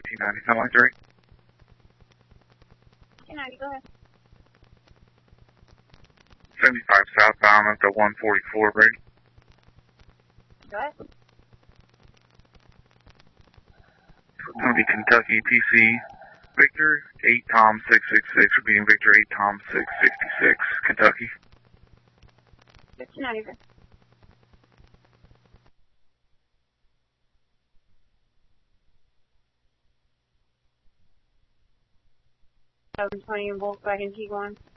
1590, how much, right? 1590, go ahead. 75 southbound at the 144, Brady. Go ahead. It's going to be Kentucky TC Victor 8 Tom 666, repeating Victor 8 Tom 666, Kentucky. 1590, go. 720 Volkswagen Tiguan.